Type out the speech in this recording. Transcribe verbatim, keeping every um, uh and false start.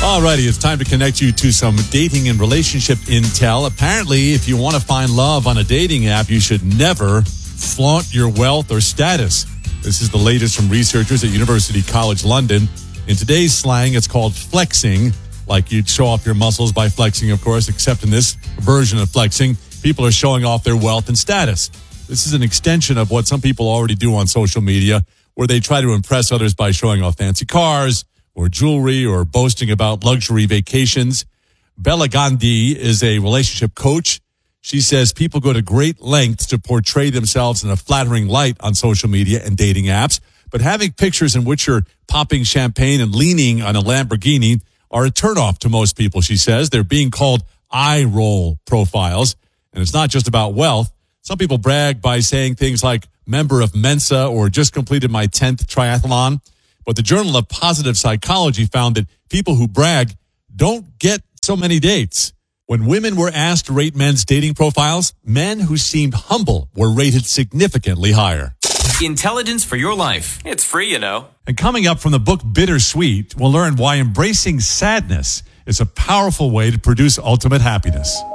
Alrighty, it's time to connect you to some dating and relationship intel. Apparently, if you want to find love on a dating app, you should never flaunt your wealth or status. This is the latest from researchers at University College London. In today's slang, it's called flexing, like you'd show off your muscles by flexing, of course, except in this version of flexing, people are showing off their wealth and status. This is an extension of what some people already do on social media, where they try to impress others by showing off fancy cars, or jewelry, or boasting about luxury vacations. Bella Gandhi is a relationship coach. She says people go to great lengths to portray themselves in a flattering light on social media and dating apps, but having pictures in which you're popping champagne and leaning on a Lamborghini are a turnoff to most people, she says. They're being called eye roll profiles, and it's not just about wealth. Some people brag by saying things like member of Mensa or just completed my tenth triathlon. But the Journal of Positive Psychology found that people who brag don't get so many dates. When women were asked to rate men's dating profiles, men who seemed humble were rated significantly higher. Intelligence for your life. It's free, you know. And coming up from the book Bittersweet, we'll learn why embracing sadness is a powerful way to produce ultimate happiness.